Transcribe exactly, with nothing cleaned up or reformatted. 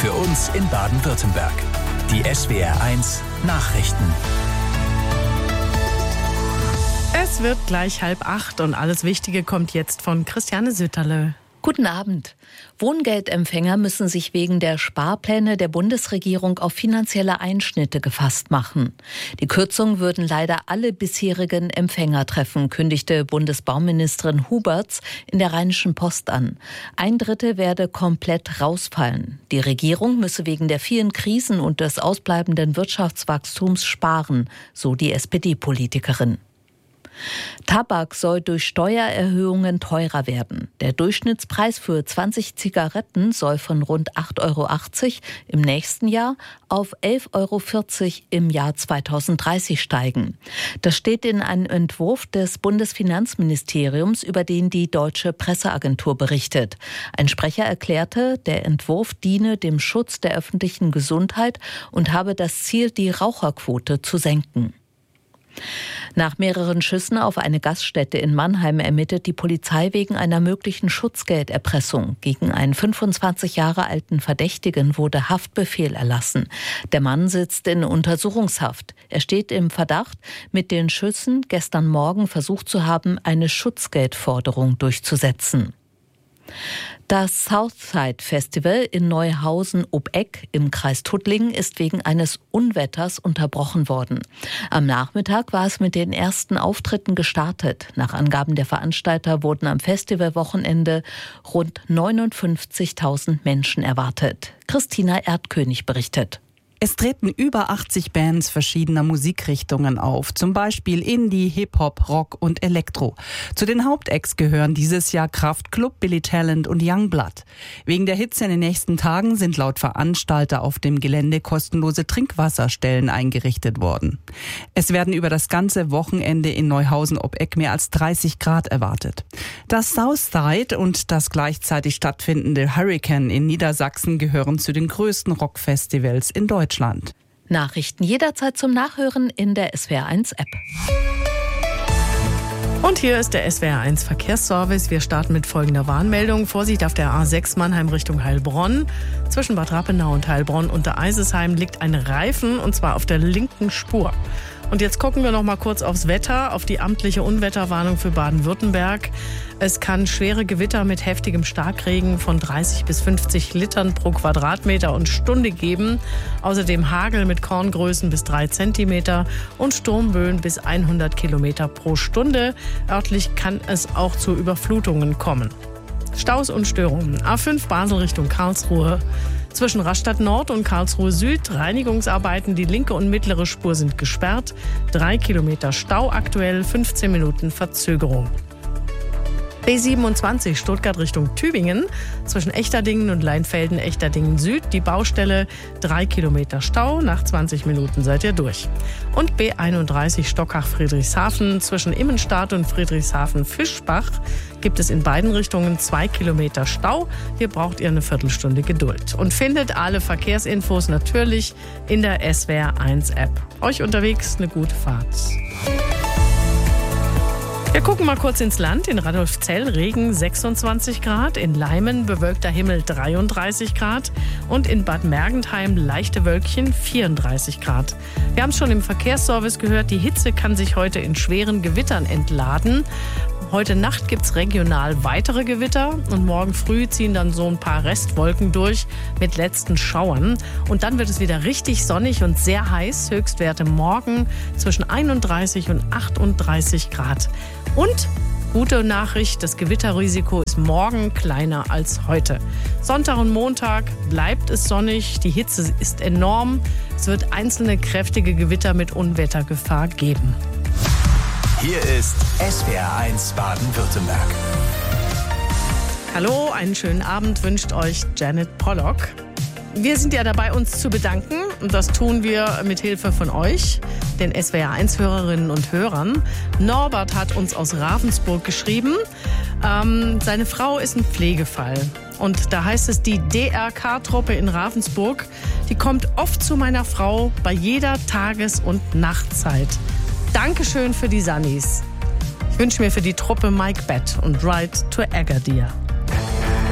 für uns in Baden-Württemberg. Die S W R eins Nachrichten. Es wird gleich halb acht und alles Wichtige kommt jetzt von Christiane Sütterle. Guten Abend. Wohngeldempfänger müssen sich wegen der Sparpläne der Bundesregierung auf finanzielle Einschnitte gefasst machen. Die Kürzungen würden leider alle bisherigen Empfänger treffen, kündigte Bundesbauministerin Huberts in der Rheinischen Post an. Ein Drittel werde komplett rausfallen. Die Regierung müsse wegen der vielen Krisen und des ausbleibenden Wirtschaftswachstums sparen, so die S P D-Politikerin. Tabak soll durch Steuererhöhungen teurer werden. Der Durchschnittspreis für zwanzig Zigaretten soll von rund acht Euro achtzig im nächsten Jahr auf elf Euro vierzig im Jahr zweitausenddreißig steigen. Das steht in einem Entwurf des Bundesfinanzministeriums, über den die Deutsche Presseagentur berichtet. Ein Sprecher erklärte, der Entwurf diene dem Schutz der öffentlichen Gesundheit und habe das Ziel, die Raucherquote zu senken. Nach mehreren Schüssen auf eine Gaststätte in Mannheim ermittelt die Polizei wegen einer möglichen Schutzgelderpressung. Gegen einen fünfundzwanzig Jahre alten Verdächtigen wurde Haftbefehl erlassen. Der Mann sitzt in Untersuchungshaft. Er steht im Verdacht, mit den Schüssen gestern Morgen versucht zu haben, eine Schutzgeldforderung durchzusetzen. Das Southside Festival in Neuhausen ob Eck im Kreis Tuttlingen ist wegen eines Unwetters unterbrochen worden. Am Nachmittag war es mit den ersten Auftritten gestartet. Nach Angaben der Veranstalter wurden am Festivalwochenende rund neunundfünfzigtausend Menschen erwartet. Christina Erdkönig berichtet. Es treten über achtzig Bands verschiedener Musikrichtungen auf, zum Beispiel Indie, Hip-Hop, Rock und Elektro. Zu den Hauptacts gehören dieses Jahr Kraftklub, Billy Talent und Youngblood. Wegen der Hitze in den nächsten Tagen sind laut Veranstalter auf dem Gelände kostenlose Trinkwasserstellen eingerichtet worden. Es werden über das ganze Wochenende in Neuhausen ob Eck mehr als dreißig Grad erwartet. Das Southside und das gleichzeitig stattfindende Hurricane in Niedersachsen gehören zu den größten Rockfestivals in Deutschland. Nachrichten jederzeit zum Nachhören in der S W R eins App. Und hier ist der S W R eins Verkehrsservice. Wir starten mit folgender Warnmeldung. Vorsicht auf der A sechs Mannheim Richtung Heilbronn. Zwischen Bad Rappenau und Heilbronn unter Eisesheim liegt ein Reifen, und zwar auf der linken Spur. Und jetzt gucken wir noch mal kurz aufs Wetter, auf die amtliche Unwetterwarnung für Baden-Württemberg. Es kann schwere Gewitter mit heftigem Starkregen von dreißig bis fünfzig Litern pro Quadratmeter und Stunde geben. Außerdem Hagel mit Korngrößen bis drei Zentimeter und Sturmböen bis hundert Kilometer pro Stunde. Örtlich kann es auch zu Überflutungen kommen. Staus und Störungen. A fünf Basel Richtung Karlsruhe. Zwischen Rastatt Nord und Karlsruhe Süd Reinigungsarbeiten. Die linke und mittlere Spur sind gesperrt. Drei Kilometer Stau aktuell, fünfzehn Minuten Verzögerung. B siebenundzwanzig Stuttgart Richtung Tübingen. Zwischen Echterdingen und Leinfelden-Echterdingen Süd. Die Baustelle, drei Kilometer Stau. Nach zwanzig Minuten seid ihr durch. Und B einunddreißig Stockach-Friedrichshafen. Zwischen Immenstadt und Friedrichshafen-Fischbach gibt es in beiden Richtungen zwei Kilometer Stau. Hier braucht ihr eine Viertelstunde Geduld. Und findet alle Verkehrsinfos natürlich in der S W R eins App. Euch unterwegs eine gute Fahrt. Wir gucken mal kurz ins Land. In Radolfzell Regen sechsundzwanzig Grad, in Leimen bewölkter Himmel dreiunddreißig Grad und in Bad Mergentheim leichte Wölkchen vierunddreißig Grad. Wir haben es schon im Verkehrsservice gehört, die Hitze kann sich heute in schweren Gewittern entladen. Heute Nacht gibt es regional weitere Gewitter und morgen früh ziehen dann so ein paar Restwolken durch mit letzten Schauern. Und dann wird es wieder richtig sonnig und sehr heiß. Höchstwerte morgen zwischen einunddreißig und achtunddreißig Grad. Und gute Nachricht, das Gewitterrisiko ist morgen kleiner als heute. Sonntag und Montag bleibt es sonnig, die Hitze ist enorm. Es wird einzelne kräftige Gewitter mit Unwettergefahr geben. Hier ist S W R eins Baden-Württemberg. Hallo, einen schönen Abend wünscht euch Janet Pollock. Wir sind ja dabei, uns zu bedanken, und das tun wir mit Hilfe von euch, den S W R eins Hörerinnen und Hörern. Norbert hat uns aus Ravensburg geschrieben. Ähm, seine Frau ist ein Pflegefall. Und da heißt es, die D R K-Truppe in Ravensburg, die kommt oft zu meiner Frau bei jeder Tages- und Nachtzeit. Dankeschön für die Sannis. Ich wünsche mir für die Truppe Mike Bett und Ride to Agadir.